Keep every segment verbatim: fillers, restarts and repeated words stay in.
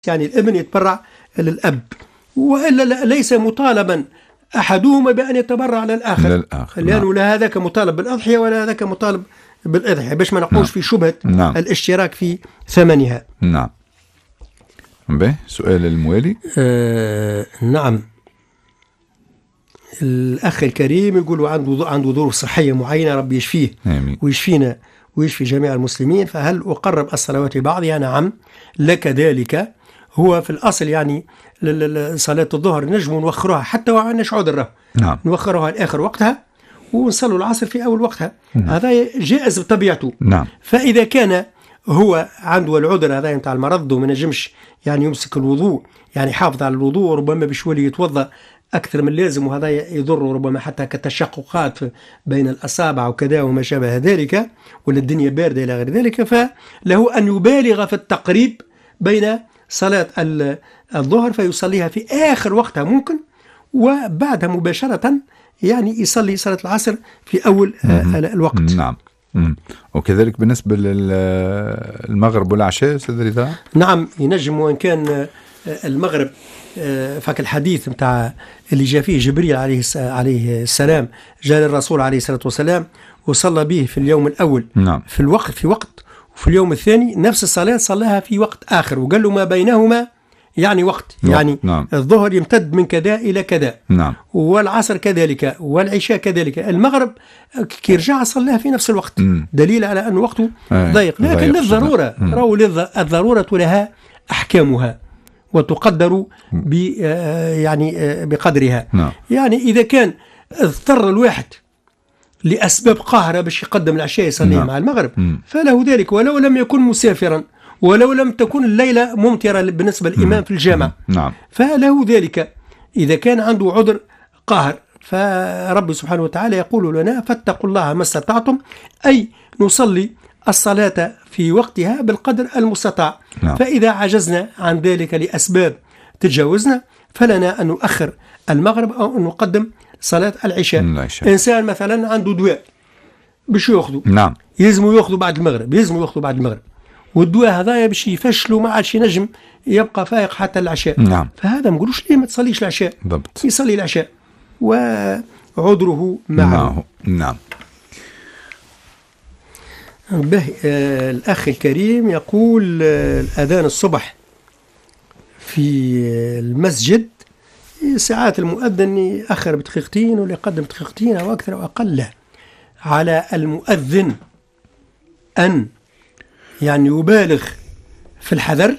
يعني الابن يتبرع للأب، وإلا ليس مطالبا أحدهما بأن يتبرع للآخر، للآخر. لأنه نعم. لا هذاك مطالب بالأضحية ولا هذاك مطالب بالأضحية، باش ما نقوش نعم. في شبهة نعم. الاشتراك في ثمنها. نعم. به سؤال الموالي. آه نعم. الأخ الكريم يقول عنده عنده ظروف صحية معينة، ربي يشفيه آمين. ويشفينا ويشفي جميع المسلمين، فهل أقرب الصلوات لبعضها؟ نعم لك ذلك. هو في الأصل يعني صلاة الظهر نجم نوخرها حتى وعناش عذر، نعم. نوخرها لآخر وقتها ونصلوا العصر في أول وقتها. نعم. هذا جائز بطبيعته. نعم. فإذا كان هو عنده العذر هذا نتاع المرض وما نجمش يعني يمسك الوضوء، يعني حافظ على الوضوء، وربما بشوي يتوضأ أكثر من اللازم، وهذا يضر ربما حتى كتشققات بين الأصابع وكذا وما شابه ذلك، ولا الدنيا باردة إلى غير ذلك، فله أن يبالغ في التقريب بين صلاة الظهر فيصليها في آخر وقتها ممكن، وبعدها مباشرة يعني يصلي صلاة العصر في أول الوقت. نعم. مم. وكذلك بالنسبة للمغرب والعشاء أستاذ رضا؟ نعم ينجم، وإن كان المغرب فك الحديث متاع اللي جاء فيه جبريل عليه عليه السلام جاء للرسول عليه الصلاة والسلام وصلى به في اليوم الأول. نعم. في الوقت في وقت، وفي اليوم الثاني نفس الصلاة صلاها في وقت آخر، وقال له ما بينهما يعني وقت، يعني نعم. الظهر يمتد من كذا إلى كذا. نعم. والعصر كذلك والعشاء كذلك. المغرب كي رجع صلاها في نفس الوقت. مم. دليل على أن وقته آه. ضيق، لكن ضيق. للضرورة، راهو الضرورة لها أحكامها وتقدر ب يعني بقدرها. نعم. يعني إذا كان اضطر الواحد لأسباب قاهرة باش يقدم العشاء يصلي نعم. مع المغرب مم. فله ذلك، ولو لم يكن مسافرا، ولو لم تكن الليلة ممطرة بالنسبة للإمام في الجامع. نعم. فله ذلك إذا كان عنده عذر قاهر. فرب سبحانه وتعالى يقول لنا فاتقوا الله ما استطعتم، أي نصلي الصلاة في وقتها بالقدر المستطاع. نعم. فإذا عجزنا عن ذلك لأسباب تجاوزنا فلنا أن نؤخر المغرب أو أن نقدم صلاة العشاء. العشاء. إنسان مثلا عنده دواء باش يأخذه، نعم. يلزم يأخذه بعد المغرب، يلزم يأخذه بعد المغرب، والدواء هذا باش يفشلوا ما عادش ينجم يبقى فائق حتى العشاء. نعم. فهذا ما نقولوش ليه ما تصليش العشاء، ضبط. يصلي العشاء وعذره معه. نعم. به آه الأخ الكريم يقول آه الأذان الصبح في المسجد ساعات المؤذن يأخر بدقيقتين ولا يقدم دقيقتين أو أكثر أو أقل. على المؤذن أن يعني يبالغ في الحذر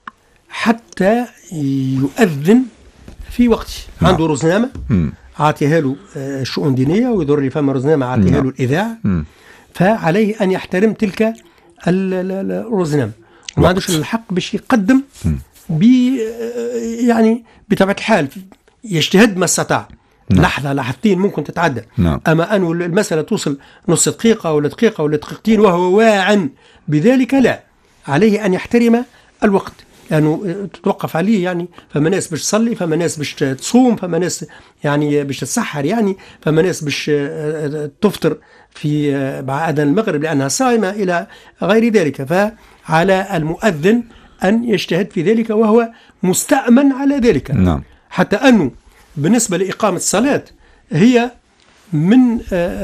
حتى يؤذن في وقته. نعم. عنده رزنامة عاطيها له الشؤون دينية ويضر لي فما رزنامة عاطيها له الإذاعة، فعليه أن يحترم تلك الرزنامة، وما عندوش الحق باش يقدم ب يعني بطبيعة الحال يجتهد ما استطاع. نعم. لحظة لحظتين ممكن تتعدى. نعم. أما أن المسألة توصل نص دقيقة ولا دقيقة ولا دقيقتين وهو واع بذلك، لا، عليه أن يحترم الوقت، لأنه يعني تتوقف عليه. يعني فما ناس باش تصلي، فما ناس باش تصوم، فما ناس يعني باش تتسحر، يعني فما ناس باش تفطر في مع أذان المغرب لأنها صائمة إلى غير ذلك. فعلى المؤذن أن يجتهد في ذلك وهو مستأمن على ذلك. نعم. حتى أنه بالنسبة لإقامة الصلاة هي من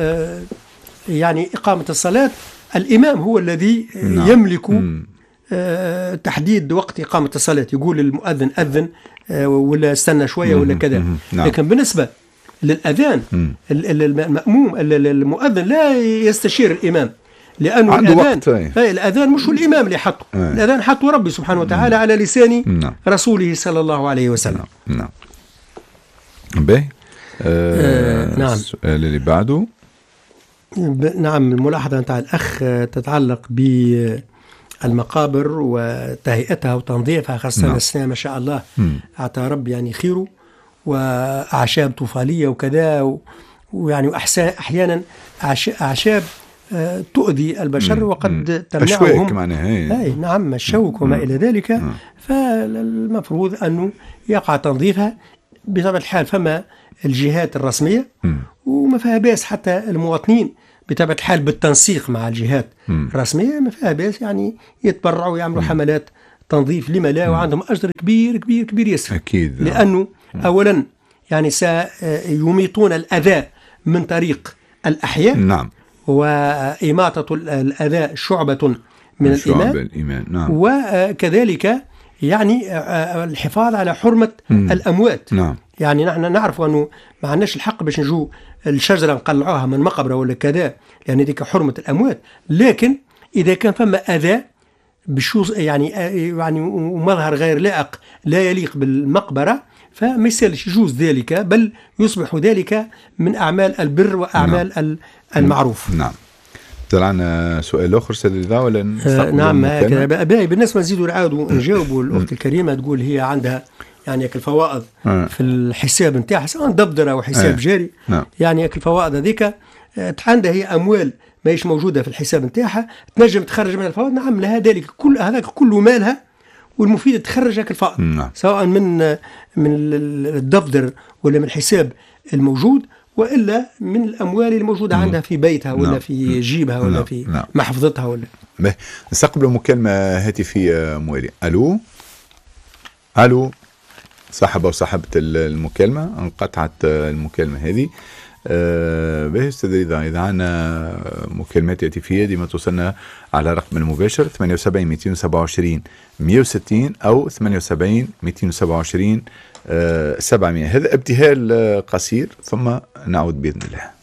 يعني إقامة الصلاة الإمام هو الذي نعم. يملك تحديد وقت إقامة الصلاة، يقول المؤذن أذن ولا استنى شوية ولا كذا. نعم. لكن بالنسبة للأذان المأموم المؤذن لا يستشير الإمام، لأنه الأذان الأذان مش هو الإمام اللي حطه. أي. الأذان حطه ربي سبحانه وتعالى على لسان نعم. رسوله صلى الله عليه وسلم. نعم. باهي. آه آه نعم. السؤال اللي بعده. نعم. الملاحظة نتاع الأخ تتعلق بالمقابر وتهيئتها وتنظيفها، خاصة نعم. السنة ما شاء الله أعطى رب يعني خيره، وأعشاب طفالية وكذا، ويعني أحيانا أعشاب تؤذي البشر وقد تمنعهم. أي نعم، الشوك وما إلى ذلك. مم. فالمفروض أنه يقع تنظيفها بطبيعة الحال. فما الجهات الرسمية مم. وما فيها باس حتى المواطنين بطبيعة الحال بالتنسيق مع الجهات مم. الرسمية، ما فيها باس يعني يتبرعوا ويعملوا مم. حملات تنظيف لما لا، وعندهم أجر كبير كبير كبير ياسر. أكيد. لأنه أولا يعني سيميطون الأذى من طريق الأحياء. نعم. وإماطة الأذى شعبة من شعب الإيمان. الإيمان. نعم. وكذلك يعني الحفاظ على حرمة م. الأموات. نعم. يعني نحن نعرف أنه ما عندناش الحق باش نجو الشجرة نقلعوها من مقبرة ولا كذا، يعني ذيك حرمة الأموات. لكن إذا كان فما أذى بشوز يعني يعني ومظهر غير لائق لا يليق بالمقبرة، فما يسالش يجوز ذلك، بل يصبح ذلك من أعمال البر وأعمال نعم. المعروف. نعم. طلعنا سؤال آخر سيد رضا ولا آه نعم هكذا. بالنسبة نزيدوا نعاودوا نجاوبوا الأخت الكريمة، تقول هي عندها يعني الفوائد آه. في الحساب نتاعها سواء دبدرة أو حساب آه. جاري. نعم. يعني الفوائد هذيك عندها هي أموال ماهيش موجودة في الحساب نتاعها، تنجم تخرج من الفوائد. نعم لها ذلك، كل هذاك كله مالها، والمفيد تخرج هاك الفائض نعم. سواء من من الدفتر ولا من الحساب الموجود، والا من الاموال الموجوده عندها في بيتها ولا نعم. في جيبها ولا نعم. في نعم. محفظتها ولا. نستقبل مكالمه هاتفيه موالي. الو الو صاحب او صاحبه المكالمه، انقطعت المكالمه هذه. أه باهي استاذ رضا، اذا عندنا مكالمات هاتفيه ديما توصلنا على رقم المباشر ثمانية وسبعين مئتين وسبعة وعشرين مئة وستين او ثمانية وسبعين مئتين وسبعة وعشرين سبعمئة. هذا ابتهال قصير ثم نعود باذن الله.